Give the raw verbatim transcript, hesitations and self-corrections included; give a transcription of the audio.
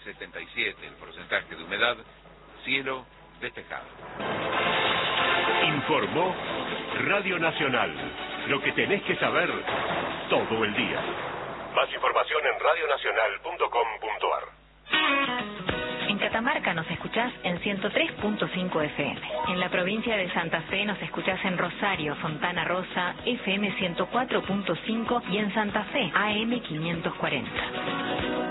setenta y siete el porcentaje de humedad, cielo despejado. Informó Radio Nacional. Lo que tenés que saber todo el día. Más información en radio nacional punto com punto ar. En Catamarca nos escuchás en ciento tres punto cinco F M. En la provincia de Santa Fe nos escuchás en Rosario, Fontana Rosa, F M ciento cuatro punto cinco y en Santa Fe, A M quinientos cuarenta.